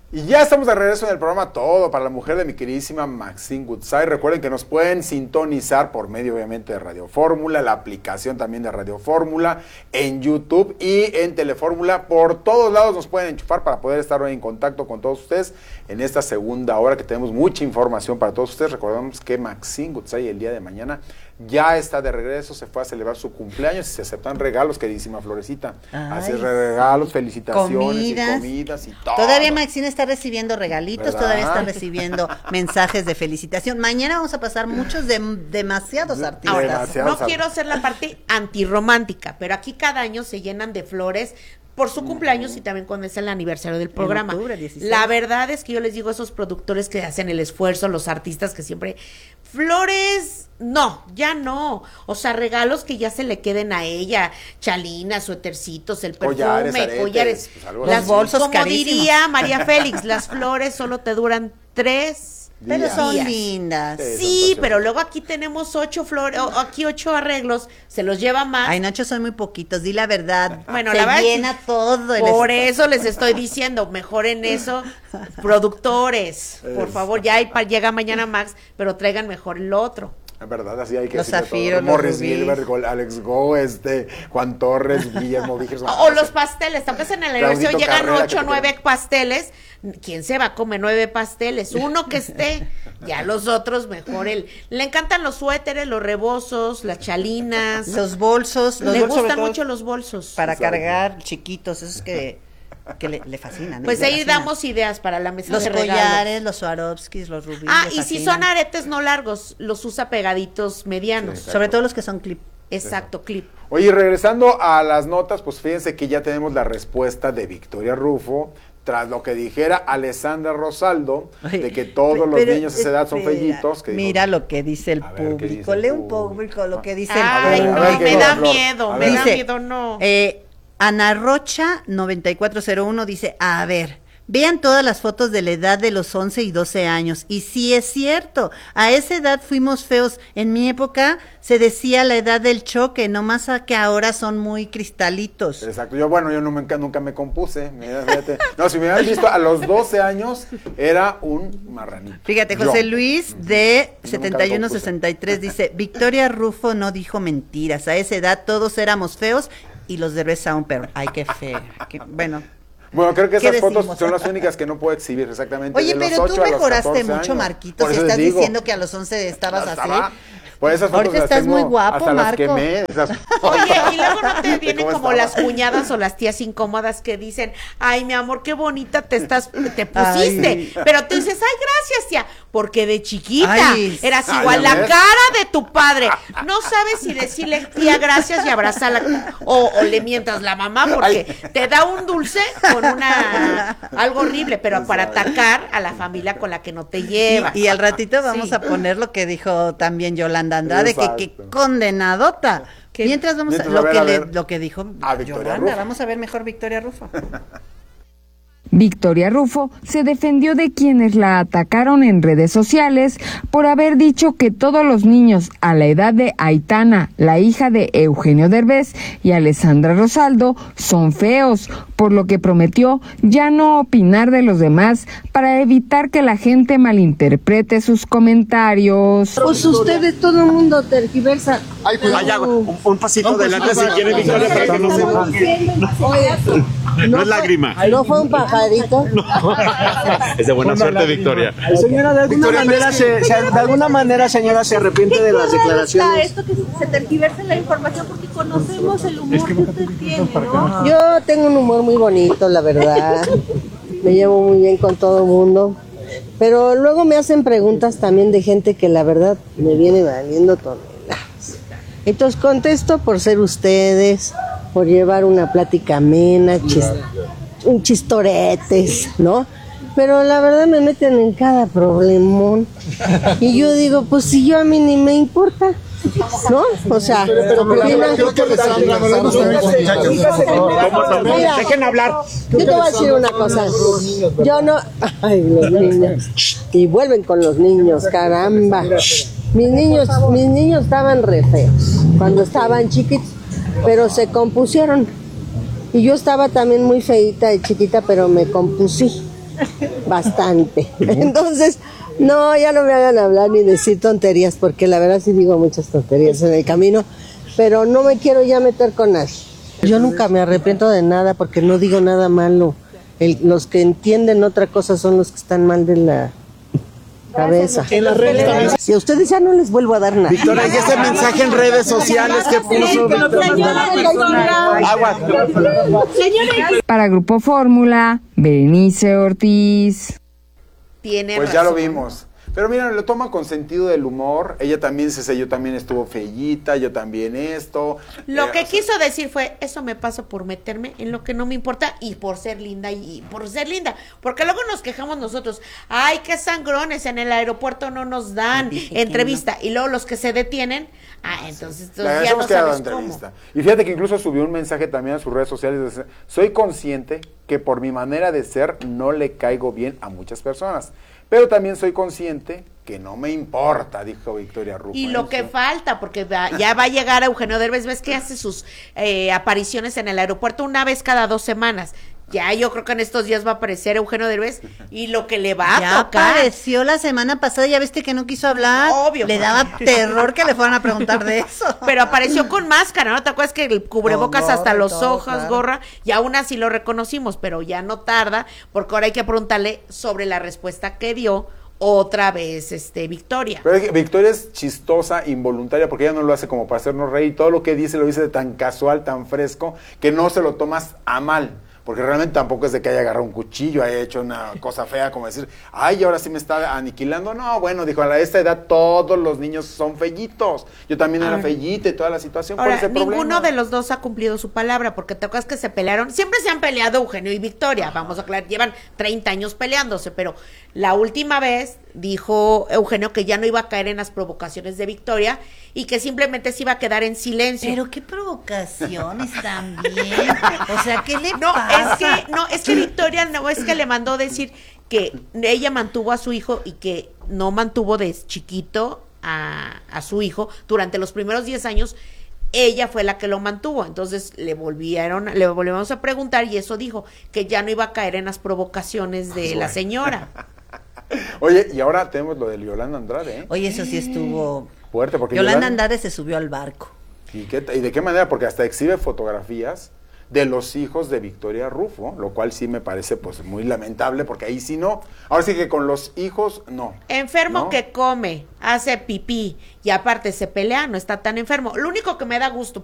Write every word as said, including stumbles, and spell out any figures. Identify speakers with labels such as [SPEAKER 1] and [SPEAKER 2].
[SPEAKER 1] Y ya estamos de regreso en el programa Todo para la Mujer de mi queridísima Maxine Goodside. Recuerden que nos pueden sintonizar por medio, obviamente, de Radio Fórmula, la aplicación también de Radio Fórmula, en YouTube y en Telefórmula. Por todos lados nos pueden enchufar para poder estar hoy en contacto con todos ustedes en esta segunda hora que tenemos mucha información para todos ustedes. Recordamos que Maxine Goodside el día de mañana ya está de regreso, se fue a celebrar su cumpleaños y se aceptan regalos, queridísima Florecita. Ay, Así es, regalos, felicitaciones comidas. y comidas y todo.
[SPEAKER 2] Todavía Maxine está recibiendo regalitos,
[SPEAKER 1] ¿verdad?
[SPEAKER 2] Todavía está recibiendo mensajes de felicitación. Mañana vamos a pasar muchos de demasiados artistas.
[SPEAKER 3] Ahora,
[SPEAKER 1] demasiados
[SPEAKER 3] no art- quiero ser la parte antirromántica, pero aquí cada año se llenan de flores por su cumpleaños y también cuando es el aniversario del programa.
[SPEAKER 2] octubre, dieciséis.
[SPEAKER 3] La verdad es que yo les digo a esos productores que hacen el esfuerzo, los artistas que siempre... Flores, no, ya no. O sea, regalos que ya se le queden a ella. Chalinas, suétercitos, el perfume,
[SPEAKER 1] Collares, aretes,
[SPEAKER 3] collares.
[SPEAKER 1] pues algo
[SPEAKER 3] Las
[SPEAKER 1] así.
[SPEAKER 3] bolsas, como
[SPEAKER 2] carísimos.
[SPEAKER 3] diría María Félix, las flores solo te duran tres
[SPEAKER 2] Pero
[SPEAKER 1] días.
[SPEAKER 2] son
[SPEAKER 3] días.
[SPEAKER 2] lindas.
[SPEAKER 1] Sí.
[SPEAKER 3] Sí, pero luego aquí tenemos ocho flores, o aquí ocho arreglos, se los lleva más.
[SPEAKER 2] Ay, Nacho, son muy poquitos, di la verdad.
[SPEAKER 3] Bueno,
[SPEAKER 2] Se
[SPEAKER 3] la verdad
[SPEAKER 2] llena
[SPEAKER 3] sí.
[SPEAKER 2] todo el
[SPEAKER 3] Por
[SPEAKER 2] esto-
[SPEAKER 3] eso les estoy diciendo, mejoren eso, productores, por
[SPEAKER 1] Es-
[SPEAKER 3] favor, ya hay pa- llega mañana Max, pero traigan mejor el otro.
[SPEAKER 1] Es verdad, así hay que
[SPEAKER 2] Los
[SPEAKER 1] decirle
[SPEAKER 2] zafiros,
[SPEAKER 1] todo.
[SPEAKER 2] los
[SPEAKER 1] Morris
[SPEAKER 2] rubíes.
[SPEAKER 1] Gilbert, Gol- Alex Go, este, Juan Torres, Guillermo Víquez.
[SPEAKER 3] O, o los pasteles, tal vez en el aniversario
[SPEAKER 1] Claudito
[SPEAKER 3] llegan
[SPEAKER 1] Carrera,
[SPEAKER 3] ocho
[SPEAKER 1] que
[SPEAKER 3] o nueve
[SPEAKER 1] te-
[SPEAKER 3] pasteles, ¿quién se va a comer nueve pasteles? Uno que esté, ya los otros mejor él. Le encantan los suéteres, los rebozos, las chalinas,
[SPEAKER 2] Los bolsos, los
[SPEAKER 3] le
[SPEAKER 2] bolsos sobre
[SPEAKER 3] gustan
[SPEAKER 2] todo
[SPEAKER 3] mucho los bolsos.
[SPEAKER 2] para
[SPEAKER 1] Exacto.
[SPEAKER 2] cargar chiquitos, esos que, que le, le fascinan. ¿eh?
[SPEAKER 3] Pues
[SPEAKER 2] Le
[SPEAKER 3] ahí
[SPEAKER 2] fascinan.
[SPEAKER 3] damos ideas para la mesa
[SPEAKER 2] Los
[SPEAKER 3] de regalos.
[SPEAKER 2] collares, los Swarovskis, los rubíes.
[SPEAKER 3] Ah,
[SPEAKER 2] le
[SPEAKER 3] y si
[SPEAKER 2] fascinan.
[SPEAKER 3] son aretes no largos, los usa pegaditos medianos.
[SPEAKER 1] Sí,
[SPEAKER 2] Sobre todo los que son clip.
[SPEAKER 3] Exacto, clip.
[SPEAKER 1] Oye, regresando a las notas, pues fíjense que ya tenemos la respuesta de Victoria Rufo, tras lo que dijera Alessandra Rosaldo, de que todos los
[SPEAKER 2] Pero,
[SPEAKER 1] niños de esa edad son
[SPEAKER 2] espera,
[SPEAKER 1] fellitos. Que dijo-
[SPEAKER 2] mira lo que dice el
[SPEAKER 1] A ver, ¿qué dice
[SPEAKER 2] público.
[SPEAKER 1] el
[SPEAKER 2] Lee un
[SPEAKER 1] público?
[SPEAKER 2] público lo que dice
[SPEAKER 3] Ay,
[SPEAKER 2] el
[SPEAKER 1] a
[SPEAKER 3] no,
[SPEAKER 1] ver,
[SPEAKER 2] público.
[SPEAKER 1] ¿qué
[SPEAKER 3] me da
[SPEAKER 1] dijo Flor?
[SPEAKER 3] miedo,
[SPEAKER 1] A
[SPEAKER 3] me
[SPEAKER 1] ver.
[SPEAKER 3] da
[SPEAKER 2] Dice,
[SPEAKER 3] miedo, no.
[SPEAKER 2] eh, Ana Rocha noventa y cuatro cero uno dice, a ver, vean todas las fotos de la edad de los once y doce años. Y sí es cierto, a esa edad fuimos feos. En mi época se decía la edad del choque, no más a que ahora son muy cristalitos.
[SPEAKER 1] Exacto, yo bueno, yo nunca, nunca me compuse. Mira, fíjate. No, si me hubieran visto a los doce años, era un marranito.
[SPEAKER 2] Fíjate,
[SPEAKER 1] Yo.
[SPEAKER 2] José Luis de
[SPEAKER 1] Yo
[SPEAKER 2] setenta y uno
[SPEAKER 1] nunca me
[SPEAKER 2] sesenta y tres dice, Victoria Rufo no dijo mentiras, a esa edad todos éramos feos y los de Reza un perro. Ay, qué feo. Qué- bueno.
[SPEAKER 1] Bueno, creo que
[SPEAKER 2] ¿Qué
[SPEAKER 1] esas fotos
[SPEAKER 2] decimos?
[SPEAKER 1] son las únicas que no puedo exhibir exactamente.
[SPEAKER 2] Oye,
[SPEAKER 1] de los
[SPEAKER 2] pero tú
[SPEAKER 1] ocho a los
[SPEAKER 2] mejoraste
[SPEAKER 1] catorce
[SPEAKER 2] mucho,
[SPEAKER 1] años.
[SPEAKER 2] Marquito,
[SPEAKER 1] Por
[SPEAKER 2] si
[SPEAKER 1] eso les
[SPEAKER 2] estás
[SPEAKER 1] digo.
[SPEAKER 2] diciendo que a los once estabas
[SPEAKER 1] No
[SPEAKER 2] así.
[SPEAKER 1] estaba. Pues esas fotos
[SPEAKER 2] Ahorita
[SPEAKER 1] las
[SPEAKER 2] estás
[SPEAKER 1] tengo,
[SPEAKER 2] muy guapo,
[SPEAKER 1] hasta las
[SPEAKER 2] Marco.
[SPEAKER 1] quemé. Esas...
[SPEAKER 3] Oye, y luego no te vienen
[SPEAKER 1] ¿Cómo
[SPEAKER 3] como
[SPEAKER 1] estaba?
[SPEAKER 3] las cuñadas o las tías incómodas que dicen, ay, mi amor, qué bonita te estás, te pusiste.
[SPEAKER 2] Ay.
[SPEAKER 3] Pero tú dices, ay, gracias, tía, porque de chiquita
[SPEAKER 2] Ay.
[SPEAKER 3] eras
[SPEAKER 1] Ay,
[SPEAKER 3] igual
[SPEAKER 1] ¿ya
[SPEAKER 3] la
[SPEAKER 1] ves?
[SPEAKER 3] cara de tu padre. No sabes si decirle, tía, gracias y abrazarla o, o le mientas la mamá porque te da un dulce con una algo horrible, pero para atacar a la familia con la que no te lleva.
[SPEAKER 2] Y, y al ratito vamos
[SPEAKER 3] Sí.
[SPEAKER 2] a poner lo que dijo también Yolanda Andrade, que, que
[SPEAKER 1] Exacto.
[SPEAKER 2] condenadota.
[SPEAKER 3] Que-
[SPEAKER 2] Mientras vamos
[SPEAKER 1] Mientras,
[SPEAKER 2] a,
[SPEAKER 1] a
[SPEAKER 2] lo,
[SPEAKER 1] ver,
[SPEAKER 2] que
[SPEAKER 1] a
[SPEAKER 2] le-
[SPEAKER 1] ver.
[SPEAKER 2] lo que dijo
[SPEAKER 1] A Victoria
[SPEAKER 2] Yolanda.
[SPEAKER 1] Rufo.
[SPEAKER 2] Vamos a ver mejor Victoria Rufo.
[SPEAKER 4] Victoria Rufo se defendió de quienes la atacaron en redes sociales por haber dicho que todos los niños a la edad de Aitana, la hija de Eugenio Derbez, y Alessandra Rosaldo son feos, por lo que prometió ya no opinar de los demás para evitar que la gente malinterprete sus comentarios.
[SPEAKER 5] Pues ustedes, todo el mundo tergiversa.
[SPEAKER 6] Ay, cuidado.
[SPEAKER 7] Vaya, un, un pasito adelante si quiere, Victoria, para que no se moje.
[SPEAKER 5] Oye,
[SPEAKER 7] No es
[SPEAKER 5] fue-
[SPEAKER 7] lágrima.
[SPEAKER 5] No fue un pajarito.
[SPEAKER 7] Es de buena suerte, Victoria.
[SPEAKER 6] Señora, de alguna manera, se, se- de alguna manera, señora, se arrepiente de las declaraciones.
[SPEAKER 8] Esto que se tergiversa la información porque conocemos el humor que usted tiene, ¿no?
[SPEAKER 5] Yo tengo un humor muy bonito, la verdad. Me llevo muy bien con todo el mundo. Pero luego me hacen preguntas también de gente que la verdad me viene valiendo toneladas. Entonces contesto por ser ustedes, por llevar una plática amena, chis- un chistoretes, ¿no? Pero la verdad me meten en cada problemón. Y yo digo, pues si yo a mí ni me importa, ¿no? O sea, opinan- Mira,
[SPEAKER 7] Dejen hablar.
[SPEAKER 5] yo te voy a decir una cosa. Yo no. Ay, los niños. Y vuelven con los niños, caramba. Mis niños, mis niños estaban re feos cuando estaban chiquitos, pero se compusieron. Y yo estaba también muy feita y chiquita, pero me compusí. bastante. Entonces, no, ya no me hagan hablar ni decir tonterías, porque la verdad sí digo muchas tonterías en el camino, pero no me quiero ya meter con nadie. Yo nunca me arrepiento de nada porque no digo nada malo. El, los que entienden otra cosa son los que están mal de la cabeza.
[SPEAKER 6] En las redes también.
[SPEAKER 5] Si a ustedes ya no les vuelvo a dar nada.
[SPEAKER 7] Victoria, y ese mensaje en redes sociales que puso
[SPEAKER 8] Agua.
[SPEAKER 4] Para Grupo Fórmula, Berenice Ortiz.
[SPEAKER 3] Tiene
[SPEAKER 1] Pues ya lo
[SPEAKER 3] razón.
[SPEAKER 1] vimos. Pero mira, lo toma con sentido del humor. Ella también dice, yo también estuvo fellita, yo también esto.
[SPEAKER 3] Lo
[SPEAKER 1] Eh,
[SPEAKER 3] que
[SPEAKER 1] o sea,
[SPEAKER 3] quiso decir fue, eso me pasa por meterme en lo que no me importa y por ser linda y por ser linda. Porque luego nos quejamos nosotros, ay, qué sangrones, en el aeropuerto no nos dan entrevista. Y luego los que se detienen, ah, entonces,
[SPEAKER 1] Le
[SPEAKER 3] entonces ya
[SPEAKER 1] agradecemos
[SPEAKER 3] no
[SPEAKER 1] que haya dado
[SPEAKER 3] sabes cómo.
[SPEAKER 1] entrevista. Y fíjate que incluso subió un mensaje también a sus redes sociales. Dice, soy consciente que por mi manera de ser no le caigo bien a muchas personas. Pero también soy consciente que no me importa, dijo Victoria Rufo.
[SPEAKER 3] Y
[SPEAKER 1] ¿eh?
[SPEAKER 3] lo que
[SPEAKER 1] Sí.
[SPEAKER 3] falta, porque va- ya va a llegar Eugenio Derbez, ves que hace sus eh, apariciones en el aeropuerto una vez cada dos semanas. Ya yo creo que en estos días va a aparecer Eugenio Derbez y lo que le va a
[SPEAKER 2] Ya
[SPEAKER 3] tocar.
[SPEAKER 2] apareció la semana pasada, ya viste que no quiso hablar.
[SPEAKER 3] Obvio.
[SPEAKER 2] Le daba terror que le fueran a preguntar de eso.
[SPEAKER 3] Pero apareció con máscara, ¿no? ¿Te acuerdas que el cubrebocas
[SPEAKER 2] Con gorra
[SPEAKER 3] hasta
[SPEAKER 2] y
[SPEAKER 3] los
[SPEAKER 2] todo,
[SPEAKER 3] ojos,
[SPEAKER 2] claro.
[SPEAKER 3] gorra? Y aún así lo reconocimos, pero ya no tarda, porque ahora hay que preguntarle sobre la respuesta que dio otra vez este Victoria.
[SPEAKER 1] Pero es que Victoria es chistosa, involuntaria, porque ella no lo hace como para hacernos reír. Todo lo que dice lo dice de tan casual, tan fresco, que no se lo tomas a mal. Porque realmente tampoco es de que haya agarrado un cuchillo, haya hecho una cosa fea como decir, ay, ahora sí me está aniquilando. No, bueno, dijo, a esta edad todos los niños son fellitos. Yo también era fellita y toda la situación
[SPEAKER 3] Ahora,
[SPEAKER 1] por ese
[SPEAKER 3] ninguno
[SPEAKER 1] problema.
[SPEAKER 3] de los dos ha cumplido su palabra, porque te acuerdas que se pelearon, siempre se han peleado Eugenio y Victoria, vamos a aclarar, llevan treinta años peleándose, pero la última vez dijo Eugenio que ya no iba a caer en las provocaciones de Victoria y que simplemente se iba a quedar en silencio.
[SPEAKER 2] Pero qué provocaciones también. O sea, ¿qué le
[SPEAKER 3] No,
[SPEAKER 2] pasa?
[SPEAKER 3] es que, no, es que Victoria no es que le mandó decir que ella mantuvo a su hijo y que no mantuvo de chiquito a, a su hijo durante los primeros diez años. Ella fue la que lo mantuvo, entonces le volvieron, le volvimos a preguntar y eso dijo, que ya no iba a caer en las provocaciones de la señora.
[SPEAKER 1] Oye, y ahora tenemos lo de Yolanda Andrade, ¿eh?
[SPEAKER 2] Oye, eso sí estuvo
[SPEAKER 1] Fuerte, porque
[SPEAKER 2] Yolanda Andrade se subió al barco.
[SPEAKER 1] ¿Y, qué, ¿Y de qué manera? Porque hasta exhibe fotografías de los hijos de Victoria Rufo, lo cual sí me parece pues muy lamentable, porque ahí sí no. Ahora sí que con los hijos, no.
[SPEAKER 3] Enfermo
[SPEAKER 1] ¿no?
[SPEAKER 3] que come, hace pipí y aparte se pelea, no está tan enfermo. Lo único que me da gusto